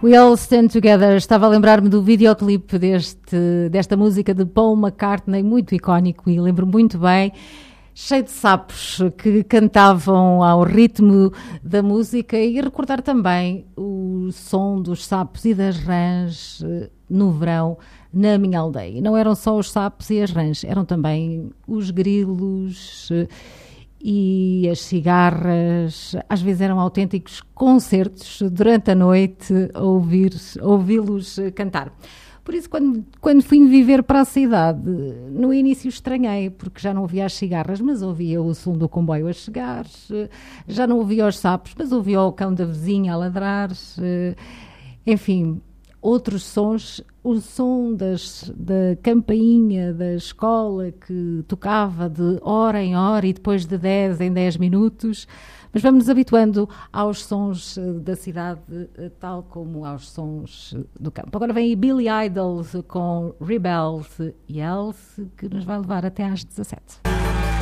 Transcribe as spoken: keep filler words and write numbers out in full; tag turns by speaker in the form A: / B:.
A: We All Stand Together. Estava a lembrar-me do videoclipe deste, desta música de Paul McCartney, muito icónico, e lembro muito bem, cheio de sapos que cantavam ao ritmo da música, e recordar também o som dos sapos e das rãs no verão na minha aldeia. E não eram só os sapos e as rãs, eram também os grilos e as cigarras. Às vezes eram autênticos concertos durante a noite a ouvir, a ouvi-los cantar. Por isso, quando, quando fui viver para a cidade, no início estranhei, porque já não ouvia as cigarras, mas ouvia o som do comboio a chegar, já não ouvia os sapos, mas ouvia o cão da vizinha a ladrar, enfim, outros sons, o som das, da campainha da escola que tocava de hora em hora e depois de dez em dez minutos. Mas vamos nos habituando aos sons da cidade, tal como aos sons do campo. Agora vem aí Billy Idol com Rebels Yells, que nos vai levar até às dezassete.